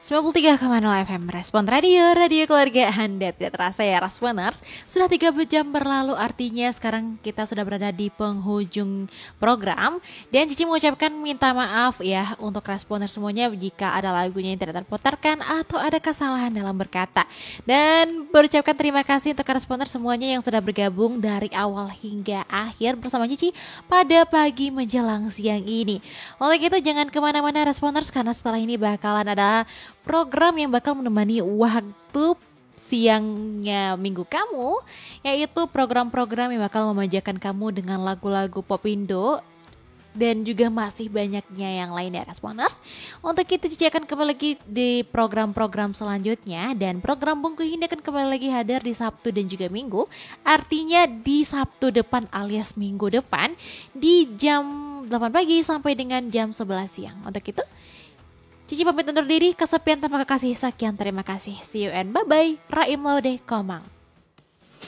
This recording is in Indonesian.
93,0 FM Respon Radio keluarga Anda. Tidak terasa ya Responers, sudah 3 jam berlalu, artinya sekarang kita sudah berada di penghujung program. Dan Cici mengucapkan minta maaf ya untuk Responers semuanya jika ada lagunya yang tidak terputarkan atau ada kesalahan dalam berkata. Dan berucapkan terima kasih untuk Responers semuanya yang sudah bergabung dari awal hingga akhir bersama Cici pada pagi menjelang siang ini. Untuk itu jangan kemana-mana Responers, karena setelah ini bakalan ada program yang bakal menemani waktu siangnya minggu kamu, yaitu program-program yang bakal memanjakan kamu dengan lagu-lagu pop Indo dan juga masih banyaknya yang lain ya Responers. Untuk itu Cici akan kembali lagi di program-program selanjutnya, dan program Bungku ini akan kembali lagi hadir di Sabtu dan juga Minggu. Artinya di Sabtu depan alias Minggu depan di jam 8 pagi sampai dengan jam 11 siang. Untuk itu Cici pamit undur diri, kesepian tanpa kekasih, sekian terima kasih. See you and bye-bye. Raim Laude Komang.